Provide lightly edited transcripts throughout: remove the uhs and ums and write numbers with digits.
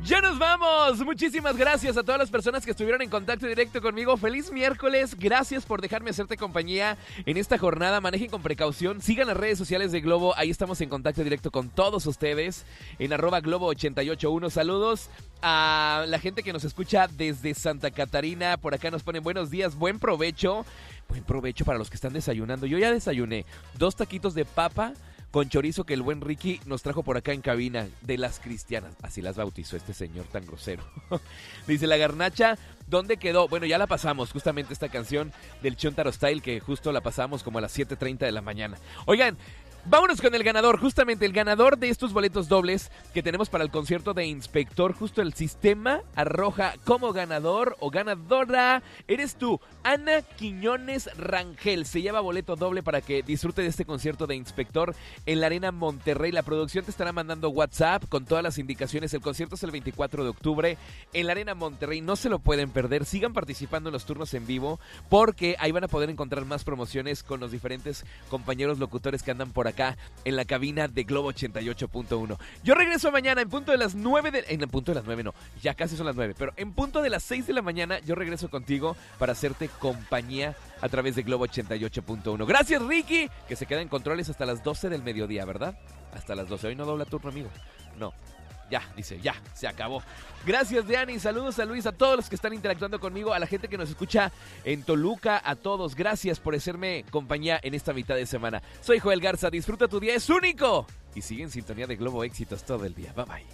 ¡Ya nos vamos! Muchísimas gracias a todas las personas que estuvieron en contacto directo conmigo. ¡Feliz miércoles! Gracias por dejarme hacerte compañía en esta jornada. Manejen con precaución. Sigan las redes sociales de Globo. Ahí estamos en contacto directo con todos ustedes. En @Globo881. Saludos a la gente que nos escucha desde Santa Catarina. Por acá nos ponen buenos días. Buen provecho. Buen provecho para los que están desayunando. Yo ya desayuné 2 taquitos de papa con chorizo que el buen Ricky nos trajo por acá en cabina, de las cristianas. Así las bautizó este señor tan grosero. Dice la garnacha, ¿dónde quedó? Bueno, ya la pasamos, justamente esta canción del Chontaro Style, que justo la pasamos como a las 7:30 de la mañana. Oigan, vámonos con el ganador, justamente el ganador de estos boletos dobles que tenemos para el concierto de Inspector. Justo el sistema arroja como ganador o ganadora. Eres tú, Ana Quiñones Rangel. Se lleva boleto doble para que disfrute de este concierto de Inspector en la Arena Monterrey. La producción te estará mandando WhatsApp con todas las indicaciones. El concierto es el 24 de octubre en la Arena Monterrey. No se lo pueden perder. Sigan participando en los turnos en vivo porque ahí van a poder encontrar más promociones con los diferentes compañeros locutores que andan por acá en la cabina de Globo 88.1. Yo regreso mañana en punto de las 9 en punto de las 9 no, ya casi son las 9, pero en punto de las 6 de la mañana yo regreso contigo para hacerte compañía a través de Globo 88.1. Gracias, Ricky, que se queda en controles hasta las 12 del mediodía, ¿verdad? Hasta las 12. Hoy no dobla turno, amigo. No. Ya, dice, ya, se acabó. Gracias, Diani, saludos a Luis, a todos los que están interactuando conmigo, a la gente que nos escucha en Toluca, a todos. Gracias por hacerme compañía en esta mitad de semana. Soy Joel Garza, disfruta tu día, es único. Y sigue en sintonía de Globo Éxitos todo el día. Bye, bye.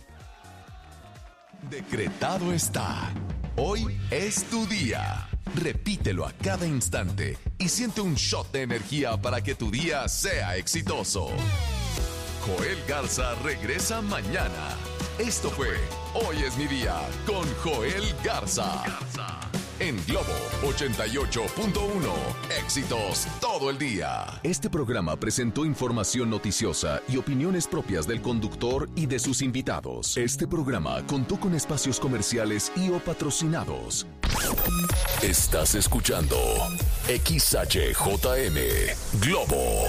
Decretado está. Hoy es tu día. Repítelo a cada instante y siente un shot de energía para que tu día sea exitoso. Joel Garza regresa mañana. Esto fue Hoy es mi día con Joel Garza. En Globo 88.1. Éxitos todo el día. Este programa presentó información noticiosa y opiniones propias del conductor y de sus invitados. Este programa contó con espacios comerciales y o patrocinados. Estás escuchando XHJM Globo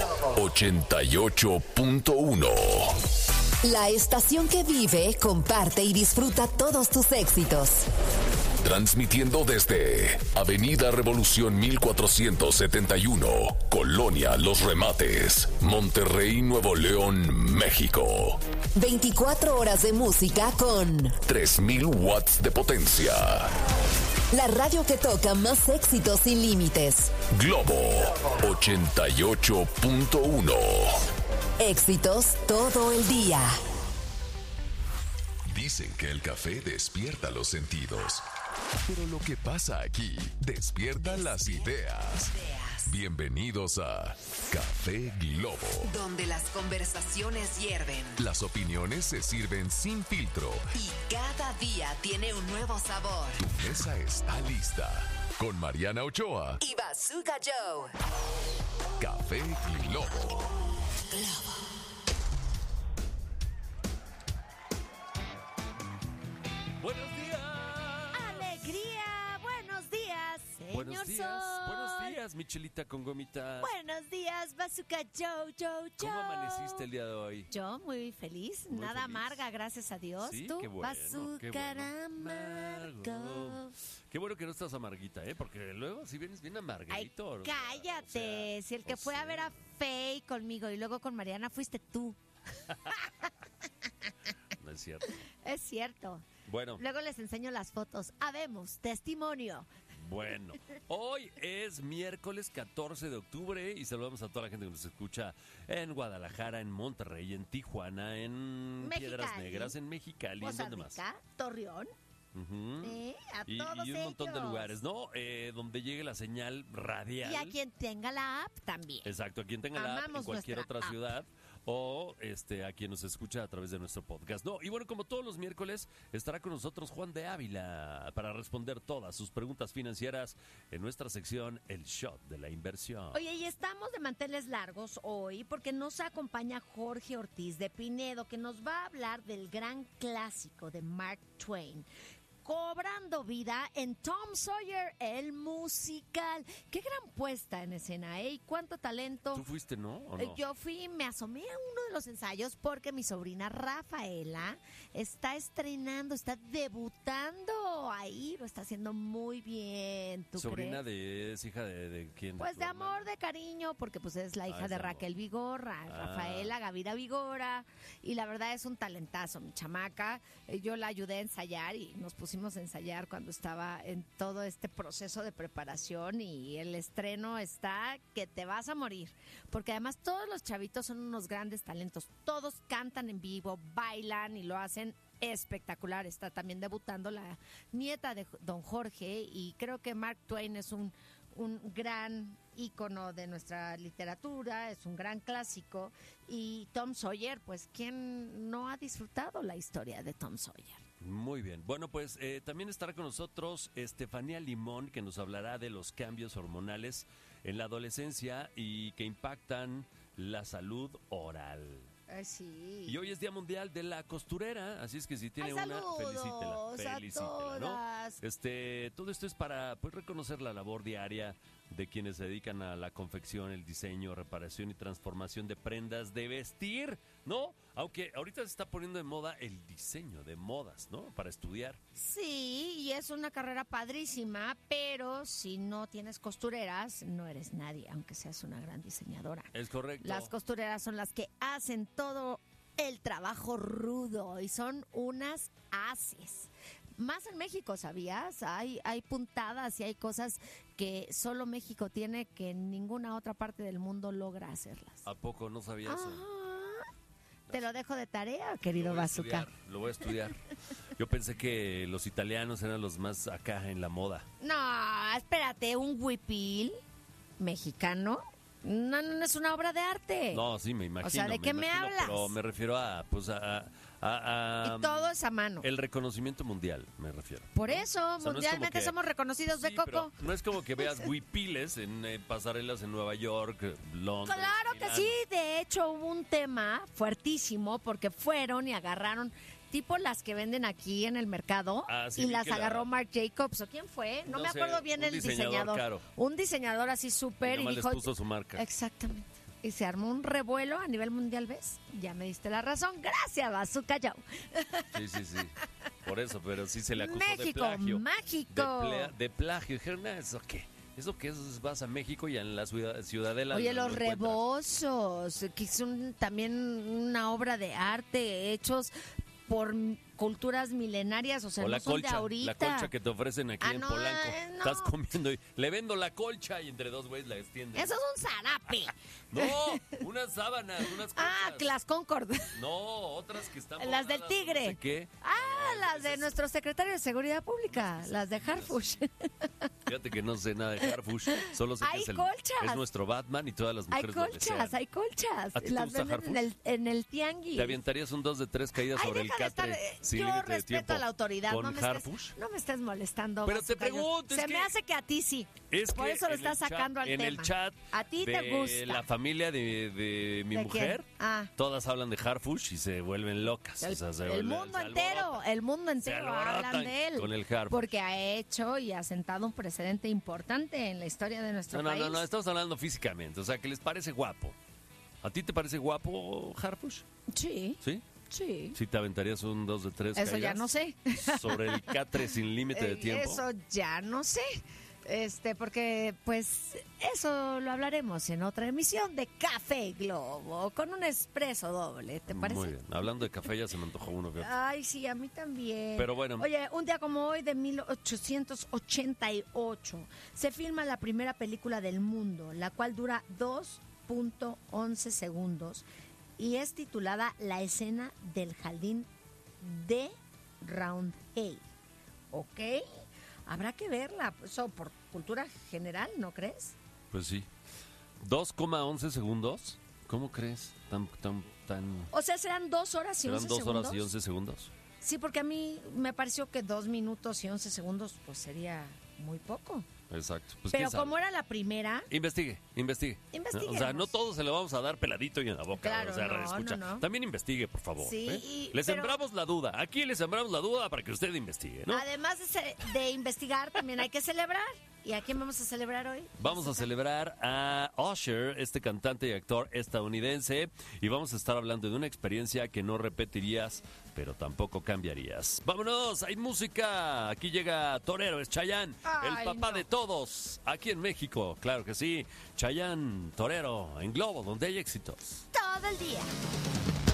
88.1. La estación que vive, comparte y disfruta todos tus éxitos. Transmitiendo desde Avenida Revolución 1471, Colonia Los Remates, Monterrey, Nuevo León, México. 24 horas de música con 3000 watts de potencia. La radio que toca más éxitos sin límites. Globo 88.1. Éxitos todo el día. Dicen que el café despierta los sentidos, pero lo que pasa aquí despierta las ideas. Bienvenidos a Café Globo, donde las conversaciones hierven. Las opiniones se sirven sin filtro y cada día tiene un nuevo sabor. Tu mesa está lista con Mariana Ochoa y Bazooka Joe. Café Globo. Buenos días. ¡Alegría! ¡Buenos días, señor Buenos días, Sol! buenos días, Michelita con gomitas. Buenos días, Bazooka Joe. ¿Cómo amaneciste el día de hoy? Yo muy feliz, Muy nada feliz. amarga, gracias a Dios. Sí, ¿Tú? qué bueno, qué Bazooka bueno. amargo. Qué bueno que no estás amarguita, ¿eh? Porque luego si vienes bien Ay, amarguito. ¿no? cállate. O sea, Si el que o fue a ver sea. a Faye conmigo y luego con Mariana fuiste tú. No es cierto. Es cierto. Bueno, Luego les enseño las fotos. Habemos testimonio. bueno. Hoy es miércoles 14 de octubre y saludamos a toda la gente que nos escucha en Guadalajara, en Monterrey, en Tijuana, en Piedras Mexicali, Negras, en Mexicali, ¿en Costa dónde más? Rica, Torreón. Ujú. A Y todos un montón de ellos. lugares, ¿no? Donde llegue la señal radial. Y a quien tenga la app también. Exacto, a quien tenga la app en Amamos cualquier nuestra otra app. ciudad o a quien nos escucha a través de nuestro podcast. No, y bueno, como todos los miércoles, estará con nosotros Juan de Ávila para responder todas sus preguntas financieras en nuestra sección El Shot de la Inversión. Oye, y estamos de manteles largos hoy porque nos acompaña Jorge Ortiz de Pinedo, que nos va a hablar del gran clásico de Mark Twain. cobrando vida en Tom Sawyer, el musical. Qué gran puesta en escena, ¿eh? Y cuánto talento. ¿Tú fuiste, no? ¿O no? Yo fui, me asomé a uno de los ensayos porque mi sobrina Rafaela está estrenando, está debutando ahí, lo está haciendo muy bien. ¿Tú ¿Sobrina crees? es hija de quién? Pues tu de hermana? amor, de cariño, porque pues es la hija es de de amor. Raquel Vigorra, Rafaela Gavira Vigora, y la verdad es un talentazo, mi chamaca. Yo la ayudé a ensayar y nos pusimos a ensayar cuando estaba en todo este proceso de preparación y el estreno está que te vas a morir, porque además todos los chavitos son unos grandes talentos, todos cantan en vivo, bailan y lo hacen espectacular. Está también debutando la nieta de don Jorge y creo que Mark Twain es un gran ícono de nuestra literatura, es un gran clásico, y Tom Sawyer, pues ¿quién no ha disfrutado la historia de Tom Sawyer? Muy bien. Bueno, pues también estará con nosotros Estefanía Limón, que nos hablará de los cambios hormonales en la adolescencia y que impactan la salud oral. Sí. Y hoy es Día Mundial de la Costurera, así es que si tiene ¡Ay, una, saludos felicítela, a ¿no? todas! Todo esto es para pues reconocer la labor diaria de quienes se dedican a la confección, el diseño, reparación y transformación de prendas de vestir, ¿no? Aunque ahorita se está poniendo de moda el diseño de modas, ¿no? Para estudiar. Sí, y es una carrera padrísima, pero si no tienes costureras, no eres nadie, aunque seas una gran diseñadora. Es correcto. Las costureras son las que hacen todo el trabajo rudo y son unas haces. Más en México, ¿sabías? Hay puntadas y hay cosas que solo México tiene que ninguna otra parte del mundo logra hacerlas. ¿A poco no sabía eso? Te lo dejo de tarea, querido Bazooka. Lo voy a estudiar. Yo pensé que los italianos eran los más acá en la moda. No, espérate, un huipil mexicano no es una obra de arte. No, sí, me imagino. O sea, ¿de qué me imagino, hablas? Pero me refiero a Y todo es a mano. el reconocimiento mundial, me refiero. Por eso, O sea, no es mundialmente como que- somos reconocidos de Sí, coco. pero no es como que veas huipiles en pasarelas en Nueva York, Londres. Claro que Milán. sí, de hecho hubo un tema fuertísimo porque fueron y agarraron tipo las que venden aquí en el mercado Sí, y vi las que la- agarró Marc Jacobs o quién fue, no No me sé, acuerdo bien un el diseñador diseñador. caro. Un diseñador así súper Y y nomás dijo, les puso su marca. exactamente. Y se armó un revuelo a nivel mundial, ¿ves? Ya me diste la razón. Gracias, Bazooka Joe. Sí. Por eso, pero sí se le acusó México, de plagio. mágico. De plagio. Dijeron, ¿eso qué? ¿Eso qué es? Vas a México y en la Ciudadela. Oye, lo los encuentras. rebozos, que son también una obra de arte hechos por culturas milenarias, o sea, O no la son de colcha, ahorita. la colcha que te ofrecen aquí en no, Polanco. no. Estás comiendo y le vendo la colcha y entre dos güeyes la extienden. Eso es un zarape. No, unas sábanas, unas colchas. Las Concord. No, otras que están Las del bordadas, tigre. No sé qué. Las de esas- nuestro secretario de Seguridad Pública, las de Harfush. Fíjate que no sé nada de Harfush, solo sé Hay que colchas. es nuestro Batman y todas las Hay mujeres lo desean. colchas, hay colchas. ¿A ti te Las gusta venden en el tianguis. ¿Te aventarías un 2 de 3 caídas Ay, sobre el deja de catre estar, sin yo límite de respeto tiempo a la autoridad. con No me, Harfush? estés, no me estés molestando. Pero te Bazooka Joe. pregunto, es Se que- me hace que a ti sí. Es Por que eso lo en el estás sacando chat- al en tema. el chat A ti te de gusta. la familia de mi ¿De mujer, quién? todas hablan de Harfush y se vuelven locas. El, o sea, se el vuelven- mundo se entero, alborotan. el mundo entero alborotan hablan de él. con el Harfush. Porque ha hecho y ha sentado un precedente importante en la historia de nuestro país. No, estamos hablando físicamente, o sea, que les parece guapo. ¿A ti te parece guapo Harfush? Sí, ¿Sí? sí. ¿Sí te aventarías un 2 de 3 Eso ya no sé. sobre el catre sin límite de tiempo? Eso ya no sé. Porque pues eso lo hablaremos en otra emisión de Café Globo con un expreso doble, ¿te parece? Muy bien. Hablando de café ya se me antojó uno. fíjate. Ay, sí, a mí también. Pero bueno. Oye, un día como hoy de 1888 se filma la primera película del mundo, la cual dura 2.11 segundos y es titulada La escena del jardín de Roundhay. ¿Ok? Habrá que verla, eso por cultura general, ¿no crees? Pues sí. 2,11 segundos. ¿Cómo crees? Tan. O sea, serán 2 horas y Serán 11 2 segundos. horas y 11 segundos. Sí, porque a mí me pareció que 2 minutos y 11 segundos pues sería muy poco. exacto. Pues, Pero ¿quién sabe? como era la primera, Investigue. Investiguemos. O sea, no todo se lo vamos a dar peladito y en la boca. Claro, o sea, no, escucha. no. También investigue, por favor. Sí, Le pero- sembramos la duda. Aquí le sembramos la duda para que usted investigue, ¿no? además de investigar, también hay que celebrar. ¿Y a quién vamos a celebrar hoy? Vamos a celebrar a Usher, este cantante y actor estadounidense, y vamos a estar hablando de una experiencia que no repetirías, pero tampoco cambiarías. ¡Vámonos! ¡Hay música! Aquí llega Torero, es Chayanne, el Ay, papá no. de todos, aquí en México. Claro que sí. Chayanne, Torero, en Globo, donde hay éxitos. Todo el día.